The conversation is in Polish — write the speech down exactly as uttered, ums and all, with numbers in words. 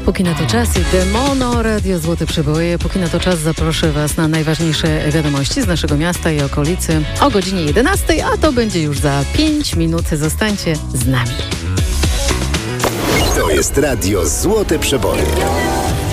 Póki na to czas i Demono, Radio Złote Przeboje. Póki na to czas zaproszę Was na najważniejsze wiadomości z naszego miasta i okolicy o godzinie jedenastej, a to będzie już za pięć minut. Zostańcie z nami. To jest Radio Złote Przeboje.